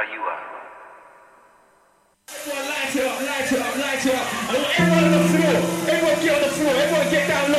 how you are. Everyone light it up, light it up, light it up. I want everyone on the floor. Everyone get on the floor. Everyone get down